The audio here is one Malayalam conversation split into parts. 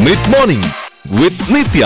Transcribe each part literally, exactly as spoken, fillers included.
Mid Morning with Nitya.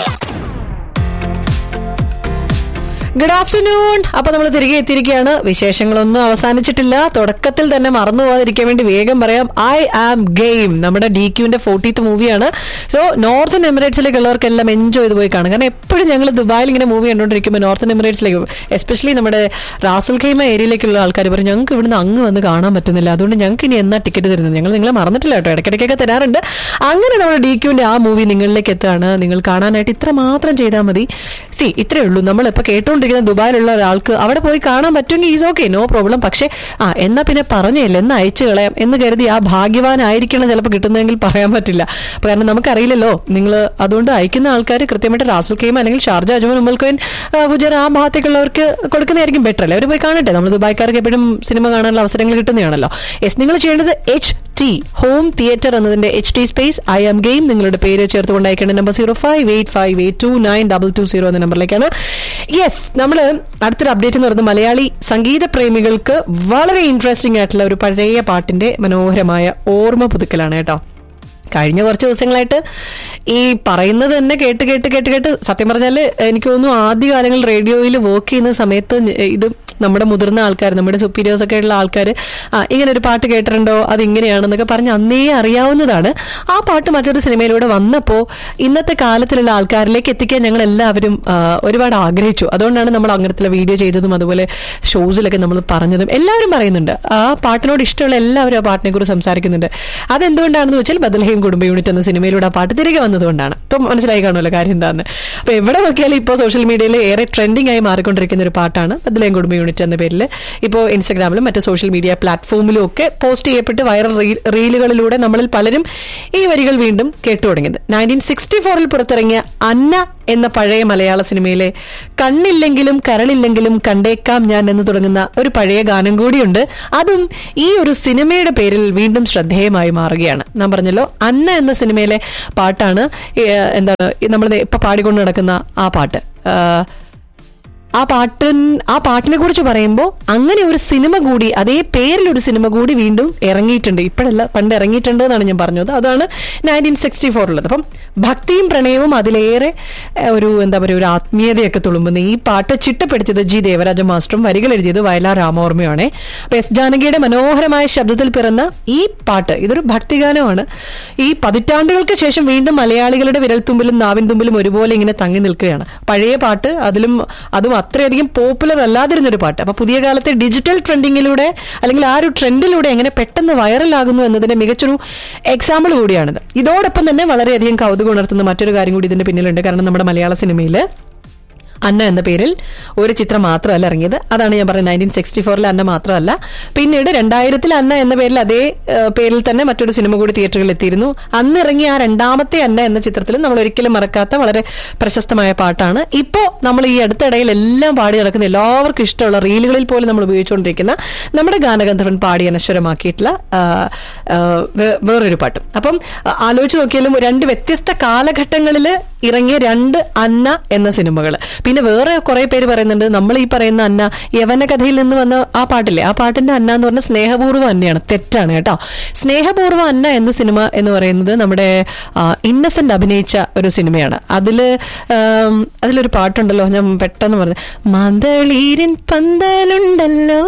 Good afternoon. അപ്പൊ നമ്മൾ തിരികെ എത്തിയിരിക്കുകയാണ്. വിശേഷങ്ങളൊന്നും അവസാനിച്ചിട്ടില്ല. തുടക്കത്തിൽ തന്നെ മറന്നു പോകാതിരിക്കാൻ വേണ്ടി വേഗം പറയാം, ഐ ആം ഗെയിം നമ്മുടെ ഡി ക്യൂന്റെ ഫോർട്ടീത്ത് മൂവിയാണ്. സോ നോർത്തേൺ എമിറേറ്റ്സിലേക്ക് ഉള്ളവർക്കെല്ലാം എൻജോയ് ചെയ്ത് പോയി കാണും. കാരണം എപ്പോഴും ഞങ്ങൾ ദുബായിൽ ഇങ്ങനെ മൂവി കണ്ടുകൊണ്ടിരിക്കുമ്പോൾ നോർത്തേൺ എമിറേറ്റ്സിലേക്ക്, എസ്പെഷ്യലി നമ്മുടെ റാസൽ ഖൈമ ഏരിയയിലേക്കുള്ള ആൾക്കാർ പറയും ഞങ്ങൾക്ക് ഇവിടുന്ന് അങ്ങ് വന്ന് കാണാൻ പറ്റുന്നില്ല, അതുകൊണ്ട് ഞങ്ങൾക്ക് ഇനി എന്നാ ടിക്കറ്റ് തരുന്നത്. ഞങ്ങൾ നിങ്ങളെ മറന്നിട്ടില്ല കേട്ടോ, ഇടയ്ക്കിടയ്ക്കൊക്കെ തരാറുണ്ട്. അങ്ങനെ നമ്മുടെ ഡി ക്യൂന്റെ ആ മൂവി നിങ്ങളിലേക്ക് എത്തുകയാണ്. നിങ്ങൾ കാണാനായിട്ട് ഇത്ര മാത്രം ചെയ്താൽ മതി. സി ഇത്രയേ ഉള്ളൂ. നമ്മളിപ്പോൾ കേട്ടോണ്ട് ദുബായിലുള്ള ഒരാൾക്ക് അവിടെ പോയി കാണാൻ പറ്റുമെങ്കിൽ ഈസ് ഓക്കെ, നോ പ്രോബ്ലം. പക്ഷേ ആ എന്നാ പിന്നെ പറഞ്ഞില്ല, എന്ന് അയച്ചു കളയാം എന്ന് കരുതി ആ ഭാഗ്യവാനായിരിക്കണം ചിലപ്പോൾ കിട്ടുന്നതെങ്കിൽ പറയാൻ പറ്റില്ല. കാരണം നമുക്കറിയില്ലല്ലോ. നിങ്ങൾ അതുകൊണ്ട് അയക്കുന്ന ആൾക്കാർ കൃത്യമായിട്ട് റാസൽ ഖൈമ അല്ലെങ്കിൽ ഷാർജ, അജ്മാൻ, ഉമ്മൽ ഖൈൻ, ഫുജറ ആ ഭാഗത്തേക്കുള്ളവർക്ക് കൊടുക്കുന്നതായിരിക്കും ബെറ്റർ അല്ലേ. അവർ പോയി കാണട്ടെ. നമ്മൾ ദുബായ്ക്കാർക്ക് എപ്പോഴും സിനിമ കാണാനുള്ള അവസരങ്ങൾ കിട്ടുന്നതാണല്ലോ. യെസ്, നിങ്ങൾ ചെയ്യേണ്ടത് എച്ച് ടി ഹോം തിയേറ്റർ എന്നതിന്റെ H T space I am game നിങ്ങളുടെ പേര് ചേർത്തുകൊണ്ട് അയക്കേണ്ട number zero five eight five eight to nine double two zero എന്ന നമ്പറിലേക്കാണ്. യെസ്, നമ്മൾ അടുത്തൊരു അപ്ഡേറ്റ് എന്ന് പറയുന്നത് മലയാളി സംഗീത പ്രേമികൾക്ക് വളരെ ഇൻട്രസ്റ്റിംഗ് ആയിട്ടുള്ള ഒരു പഴയ പാട്ടിന്റെ മനോഹരമായ ഓർമ്മ പുതുക്കലാണ് കേട്ടോ. കഴിഞ്ഞ കുറച്ച് ദിവസങ്ങളായിട്ട് ഈ പറയുന്നത് തന്നെ കേട്ട് കേട്ട് കേട്ട് കേട്ട് സത്യം പറഞ്ഞാൽ എനിക്ക് തോന്നുന്നു ആദ്യകാലങ്ങളിൽ റേഡിയോയിൽ വർക്ക് ചെയ്യുന്ന സമയത്ത് ഇത് നമ്മുടെ മുതിർന്ന ആൾക്കാർ, നമ്മുടെ സുപ്പീരിയേഴ്സ് ഒക്കെ ഉള്ള ആൾക്കാർ ആ ഇങ്ങനെ ഒരു പാട്ട് കേട്ടിട്ടുണ്ടോ, അത് ഇങ്ങനെയാണെന്നൊക്കെ പറഞ്ഞ് അന്നേ അറിയാവുന്നതാണ്. ആ പാട്ട് മറ്റൊരു സിനിമയിലൂടെ വന്നപ്പോൾ ഇന്നത്തെ കാലത്തിലുള്ള ആൾക്കാരിലേക്ക് എത്തിക്കാൻ ഞങ്ങൾ എല്ലാവരും ഒരുപാട് ആഗ്രഹിച്ചു. അതുകൊണ്ടാണ് നമ്മൾ അങ്ങനത്തെ വീഡിയോ ചെയ്തതും അതുപോലെ ഷോസിലൊക്കെ നമ്മൾ പറഞ്ഞതും. എല്ലാവരും പറയുന്നുണ്ട്, ആ പാട്ടിനോട് ഇഷ്ടമുള്ള എല്ലാവരും ആ പാട്ടിനെ കുറിച്ച് സംസാരിക്കുന്നുണ്ട്. അതെന്തുകൊണ്ടാണെന്ന് വെച്ചാൽ ബദൽഹേം കുടുംബ യൂണിറ്റ് എന്ന സിനിമയിലൂടെ ആ പാട്ട് തിരികെ വന്നതുകൊണ്ടാണ്. ഇപ്പം മനസ്സിലായി കാണുമല്ലോ കാര്യം എന്താണെന്ന്. അപ്പൊ എവിടെ നോക്കിയാലും ഇപ്പോൾ സോഷ്യൽ മീഡിയയിൽ ഏറെ ട്രെൻഡിങ് ആയി മാറിക്കൊണ്ടിരിക്കുന്ന ഒരു പാട്ടാണ് ബദൽഹേം കുടുംബ യൂണിറ്റ് എന്ന പേരിൽ ഇപ്പോൾ ഇൻസ്റ്റാഗ്രാമിലും മറ്റ് സോഷ്യൽ മീഡിയ പ്ലാറ്റ്ഫോമിലും ഒക്കെ പോസ്റ്റ് ചെയ്യപ്പെട്ട് വൈറൽ റീലുകളിലൂടെ നമ്മളിൽ പലരും ഈ വരികൾ വീണ്ടും കേട്ടു തുടങ്ങിയത്. നയൻറ്റീൻ സിക്സ്റ്റി ഫോറിൽ പുറത്തിറങ്ങിയ അന്ന എന്ന പഴയ മലയാള സിനിമയിലെ കണ്ണില്ലെങ്കിലും കരളില്ലെങ്കിലും കണ്ടേക്കാം ഞാൻ എന്ന് തുടങ്ങുന്ന ഒരു പഴയ ഗാനം കൂടിയുണ്ട്. അതും ഈ ഒരു സിനിമയുടെ പേരിൽ വീണ്ടും ശ്രദ്ധേയമായി മാറുകയാണ്. ഞാൻ പറഞ്ഞല്ലോ, അന്ന എന്ന സിനിമയിലെ പാട്ടാണ് എന്താണ് നമ്മൾ ഇപ്പൊ പാടിക്കൊണ്ട് നടക്കുന്ന ആ പാട്ട്. ആ പാട്ടിൻ ആ പാട്ടിനെ കുറിച്ച് പറയുമ്പോൾ അങ്ങനെ ഒരു സിനിമ കൂടി, അതേ പേരിലൊരു സിനിമ കൂടി വീണ്ടും ഇറങ്ങിയിട്ടുണ്ട്. ഇപ്പോഴല്ല, പണ്ട് ഇറങ്ങിയിട്ടുണ്ട് എന്നാണ് ഞാൻ പറഞ്ഞത്. അതാണ് നയൻറ്റീൻ സിക്സ്റ്റി ഫോറിലുള്ളത്. അപ്പം ഭക്തിയും പ്രണയവും അതിലേറെ ഒരു എന്താ പറയുക ഒരു ആത്മീയതയൊക്കെ തുളുമ്പുന്ന ഈ പാട്ട് ചിട്ടപ്പെടുത്തിയത് ജി ദേവരാജ മാസ്റ്ററും വരികൾ എഴുതിയത് വയലാർ രാമവർമ്മയുമാണ്. അപ്പൊ എസ് ജാനകിയുടെ മനോഹരമായ ശബ്ദത്തിൽ പിറന്ന ഈ പാട്ട് ഇതൊരു ഭക്തിഗാനമാണ്. ഈ പതിറ്റാണ്ടുകൾക്ക് ശേഷം വീണ്ടും മലയാളികളുടെ വിരൽത്തുമ്പിലും നാവിൻ തുമ്പിലും ഒരുപോലെ ഇങ്ങനെ തങ്ങി നിൽക്കുകയാണ്. പഴയ പാട്ട് അതിലും അതും അത്രയധികം പോപ്പുലർ അല്ലാതിരുന്നൊരു പാട്ട്. അപ്പൊ പുതിയ കാലത്തെ ഡിജിറ്റൽ ട്രെൻഡിങ്ങിലൂടെ അല്ലെങ്കിൽ ആ ഒരു ട്രെൻഡിലൂടെ എങ്ങനെ പെട്ടെന്ന് വൈറലാകുന്നു എന്നതിന്റെ മികച്ചൊരു എക്സാമ്പിൾ കൂടിയാണിത്. ഇതോടൊപ്പം തന്നെ വളരെയധികം കൗതുകം ഉണർത്തുന്ന മറ്റൊരു കാര്യം കൂടി ഇതിന്റെ പിന്നിലുണ്ട്. കാരണം നമ്മുടെ മലയാള സിനിമയിൽ അന്ന എന്ന പേരിൽ ഒരു ചിത്രം മാത്രമല്ല ഇറങ്ങിയത്. അതാണ് ഞാൻ പറഞ്ഞത്, നയൻറ്റീൻ സിക്സ്റ്റി ഫോറിൽ അന്ന മാത്രമല്ല, പിന്നീട് രണ്ടായിരത്തിൽ അന്ന എന്ന പേരിൽ അതേ പേരിൽ തന്നെ മറ്റൊരു സിനിമ കൂടി തിയേറ്ററുകളിൽ എത്തിയിരുന്നു. അന്ന് ഇറങ്ങിയ ആ രണ്ടാമത്തെ അന്ന എന്ന ചിത്രത്തിലും നമ്മൾ ഒരിക്കലും മറക്കാത്ത വളരെ പ്രശസ്തമായ പാട്ടാണ്. ഇപ്പോൾ നമ്മൾ ഈ അടുത്തിടയിൽ എല്ലാം പാടി നടക്കുന്ന എല്ലാവർക്കും ഇഷ്ടമുള്ള റീലുകളിൽ പോലും നമ്മൾ ഉപയോഗിച്ചുകൊണ്ടിരിക്കുന്ന നമ്മുടെ ഗാനഗന്ധർവൻ പാടി അനശ്വരമാക്കിയിട്ടുള്ള വേറൊരു പാട്ടും. അപ്പം ആലോചിച്ച് നോക്കിയാലും രണ്ട് വ്യത്യസ്ത കാലഘട്ടങ്ങളിൽ ഇറങ്ങിയ രണ്ട് അന്ന എന്ന സിനിമകൾ. പിന്നെ വേറെ കുറെ പേര് പറയുന്നുണ്ട്, നമ്മൾ ഈ പറയുന്ന അന്ന യവന കഥയിൽ നിന്ന് വന്ന ആ പാട്ടില്ലേ, ആ പാട്ടിന്റെ അന്ന എന്ന് പറഞ്ഞാൽ സ്നേഹപൂർവ്വം അന്നയാണ്. തെറ്റാണ് കേട്ടോ. സ്നേഹപൂർവ്വം അന്ന എന്ന സിനിമ എന്ന് പറയുന്നത് നമ്മുടെ ഇന്നസെന്റ് അഭിനയിച്ച ഒരു സിനിമയാണ്. അതില് അതിലൊരു പാട്ടുണ്ടല്ലോ, ഞാൻ പെട്ടെന്ന് പറഞ്ഞു, മന്ദളീരൻ പന്തലുണ്ടല്ലോ,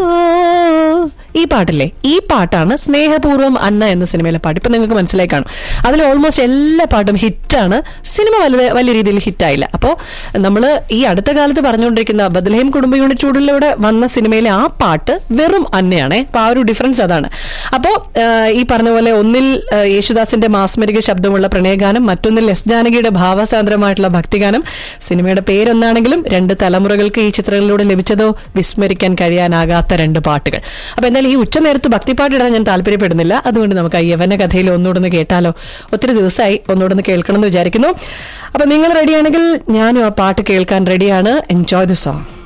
ഈ പാട്ടില്ലേ, ഈ പാട്ടാണ് സ്നേഹപൂർവ്വം അന്ന എന്ന സിനിമയിലെ പാട്ട്. ഇപ്പൊ നിങ്ങൾക്ക് മനസ്സിലായി കാണും. അതിൽ ഓൾമോസ്റ്റ് എല്ലാ പാട്ടും ഹിറ്റാണ്. സിനിമ വലിയ വലിയ രീതിയിൽ ഹിറ്റായില്ല. അപ്പോൾ നമ്മൾ ഈ അടുത്ത കാലത്ത് പറഞ്ഞുകൊണ്ടിരിക്കുന്ന ബദൽഹേം കുടുംബ യൂണിറ്റിലൂടെ വന്ന സിനിമയിലെ ആ പാട്ട് വെറും അന്നയാണേ. അപ്പൊ ആ ഒരു ഡിഫറൻസ് അതാണ്. അപ്പോൾ ഈ പറഞ്ഞ പോലെ ഒന്നിൽ യേശുദാസിന്റെ മാസ്മരിക ശബ്ദമുള്ള പ്രണയഗാനം, മറ്റൊന്നിൽ എസ് ജാനകിയുടെ ഭാവസാന്ദ്രമായിട്ടുള്ള ഭക്തിഗാനം. സിനിമയുടെ പേരൊന്നാണെങ്കിലും രണ്ട് തലമുറകൾക്ക് ഈ ചിത്രങ്ങളിലൂടെ ലഭിച്ചതോ വിസ്മരിക്കാൻ കഴിയാനാകാത്ത രണ്ട് പാട്ടുകൾ. അപ്പൊ എന്തായാലും ഈ ഉച്ചനേരത്ത് ഭക്തിപ്പാട്ടിടാൻ ഞാൻ താല്പര്യപ്പെടുന്നില്ല. അതുകൊണ്ട് നമുക്ക് ആ യവന കഥയിൽ ഒന്നുകൂടെ കേട്ടാലോ. ഒത്തിരി ദിവസമായി ഒന്നുകൂടെ കേൾക്കണം എന്ന് വിചാരിക്കുന്നു. അപ്പൊ നിങ്ങൾ റെഡിയാണെങ്കിൽ ഞാനും ആ പാട്ട് കേൾക്കാൻ റെഡിയാണ്. Enjoy the song.